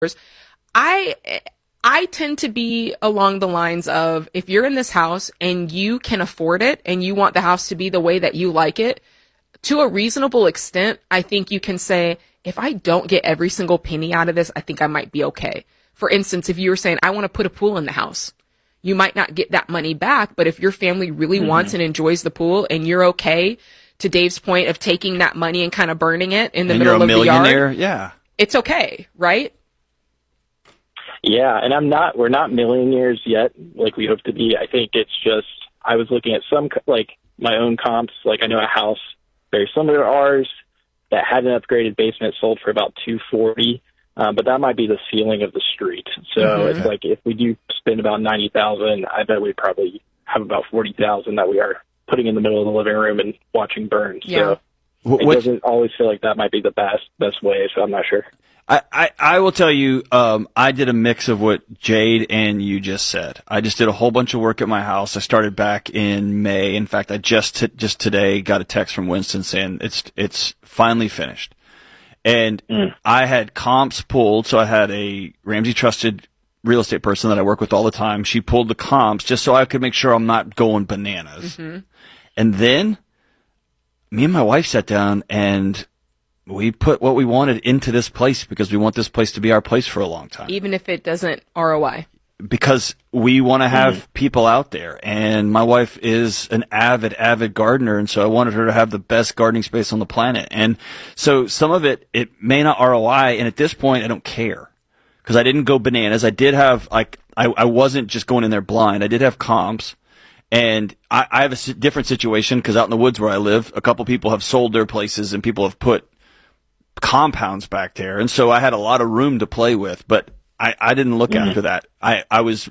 I I tend to be along the lines of, if you're in this house and you can afford it and you want the house to be the way that you like it, to a reasonable extent, I think you can say, if I don't get every single penny out of this, I think I might be okay. For instance, if you were saying, I want to put a pool in the house, you might not get that money back, but if your family really wants and enjoys the pool and you're okay, to Dave's point of taking that money and kind of burning it in the middle of the yard, yeah, it's okay, right? Yeah, and we're not millionaires yet, like we hope to be. I think it's just, I was looking at some, like, my own comps. Like, I know a house very similar to ours that had an upgraded basement sold for about $240, but that might be the ceiling of the street. So it's like, if we do spend about $90,000, I bet we probably have about $40,000 that we are putting in the middle of the living room and watching burn. Yeah. So it doesn't always feel like that might be the best way, so I'm not sure. I will tell you, I did a mix of what Jade and you just said. I just did a whole bunch of work at my house. I started back in May. In fact, I just today got a text from Winston saying it's finally finished. And I had comps pulled, so I had a Ramsey trusted real estate person that I work with all the time. She pulled the comps just so I could make sure I'm not going bananas. And then me and my wife sat down and we put what we wanted into this place because we want this place to be our place for a long time. Even if it doesn't ROI. Because we want to have people out there. And my wife is an avid gardener. And so I wanted her to have the best gardening space on the planet. And so some of it may not ROI. And at this point, I don't care because I didn't go bananas. I did have, I wasn't just going in there blind. I did have comps. And I have a different situation because out in the woods where I live, a couple people have sold their places and people have put compounds back there. And so I had a lot of room to play with, but I didn't look after that. I was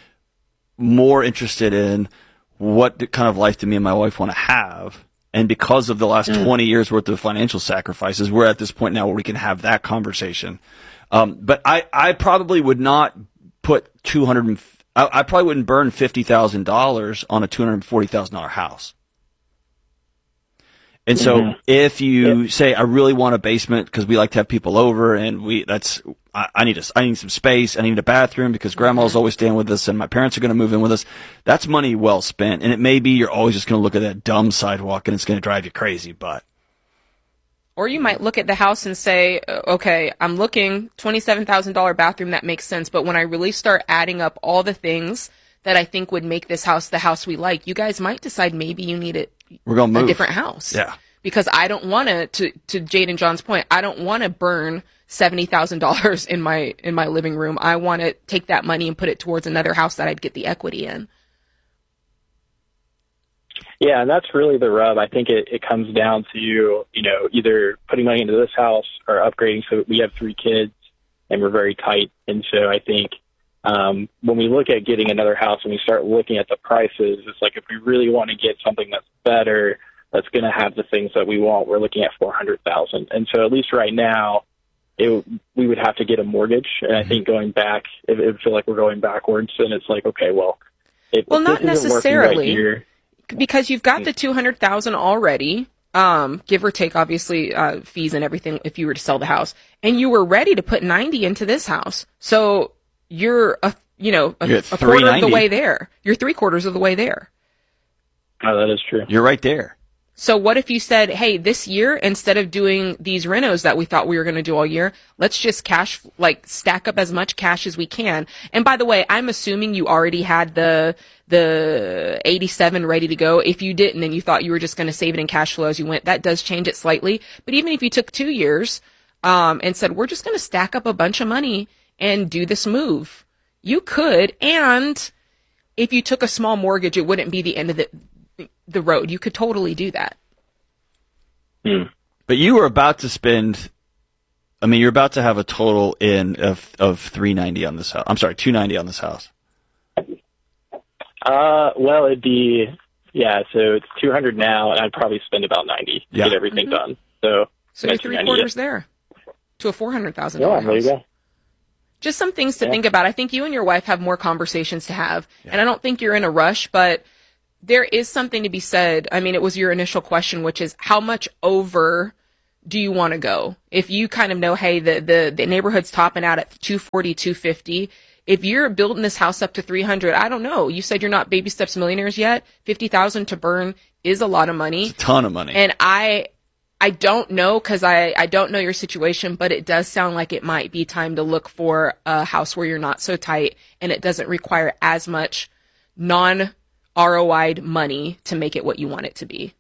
more interested in what kind of life do me and my wife want to have. And because of the last 20 years worth of financial sacrifices, we're at this point now where we can have that conversation. But I probably would not put I probably wouldn't burn $50,000 on a $240,000 house. And so if you say, I really want a basement because we like to have people over and I need some space. I need a bathroom because grandma's always staying with us and my parents are going to move in with us. That's money well spent. And it may be you're always just going to look at that dumb sidewalk and it's going to drive you crazy, but. Or you might look at the house and say, okay, I'm looking $27,000 bathroom. That makes sense. But when I really start adding up all the things that I think would make this house the house we like, you guys might decide maybe you need We're gonna move. a different house. Yeah. Because I don't want to Jade and John's point, I don't want to burn $70,000 in my living room. I want to take that money and put it towards another house that I'd get the equity in. Yeah, and that's really the rub. I think it comes down to, either putting money into this house or upgrading. So we have 3 kids and we're very tight. And so I think when we look at getting another house and we start looking at the prices, it's like if we really want to get something that's better, that's going to have the things that we want, we're looking at $400,000. And so at least right now, we would have to get a mortgage. And I think going back, it would feel like we're going backwards. And it's like, okay, well, not necessarily, right, because you've got the $200,000 already, give or take, obviously, fees and everything if you were to sell the house, and you were ready to put 90 into this house. So you're a quarter of the way there. You're 3/4 of the way there. Oh, that is true. You're right there. So what if you said, hey, this year, instead of doing these renos that we thought we were going to do all year, let's just stack up as much cash as we can. And by the way, I'm assuming you already had the 87 ready to go. If you didn't and you thought you were just going to save it in cash flow as you went, that does change it slightly. But even if you took 2 years, and said, we're just going to stack up a bunch of money and do this move, you could. And if you took a small mortgage, it wouldn't be the end of the road. You could totally do that. But you were about to spend, you're about to have a total of $390 on this house. I'm sorry, $290 on this house. Well, it'd be, so it's $200 now, and I'd probably spend about $90 to get everything done. So you're 3/4 there to a $400,000 house. There you go. Just some things to think about. I think you and your wife have more conversations to have, and I don't think you're in a rush, but there is something to be said. It was your initial question, which is how much over do you want to go? If you kind of know, hey, the neighborhood's topping out at 240, 250. If you're building this house up to 300, I don't know. You said you're not baby steps millionaires yet. 50,000 to burn is a lot of money. It's a ton of money. And I don't know, because I don't know your situation, but it does sound like it might be time to look for a house where you're not so tight and it doesn't require as much non-ROI'd money to make it what you want it to be.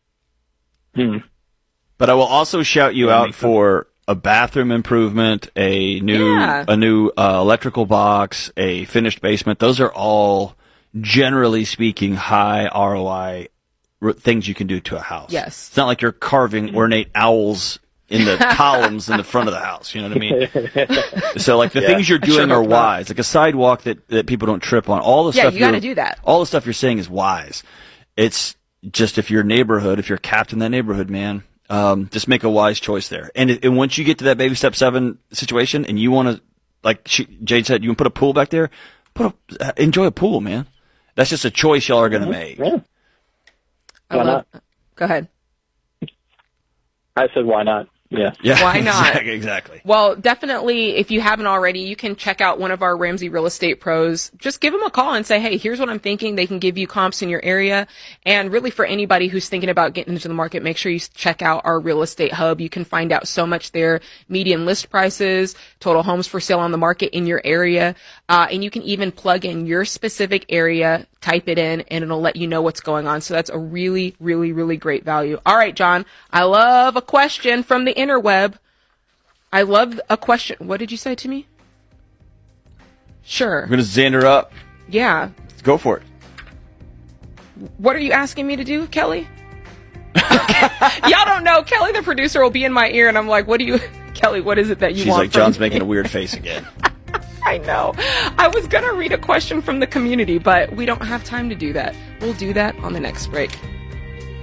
But I will also shout you out for a bathroom improvement, a new electrical box, a finished basement. Those are all, generally speaking, high ROI things you can do to a house. Yes. It's not like you're carving ornate owls in the columns in the front of the house. You know what I mean? So, like, the things you're doing are wise. Like a sidewalk that people don't trip on. All the stuff you got to do that. All the stuff you're saying is wise. It's just if you're capped in that neighborhood, man, just make a wise choice there. And once you get to that baby step 7 situation and you want to, like Jade said, you can put a pool back there, enjoy a pool, man. That's just a choice y'all are going to make. Yeah. Go ahead. I said, why not? Yeah. Why not? Exactly. Well, definitely, if you haven't already, you can check out one of our Ramsey Real Estate Pros. Just give them a call and say, hey, here's what I'm thinking. They can give you comps in your area. And really, for anybody who's thinking about getting into the market, make sure you check out our real estate hub. You can find out so much there. Median list prices, total homes for sale on the market in your area. And you can even plug in your specific area, type it in, and it'll let you know what's going on. So that's a really, really, really great value. All right, John, I love a question from the interweb. I love a question. What did you say to me? Sure. I'm going to Xander up. Yeah. Let's go for it. What are you asking me to do, Kelly? Y'all don't know. Kelly, the producer, will be in my ear, and I'm like, Kelly, what is it that you want? She's like, John's making a weird face again. I know. I was going to read a question from the community, but we don't have time to do that. We'll do that on the next break.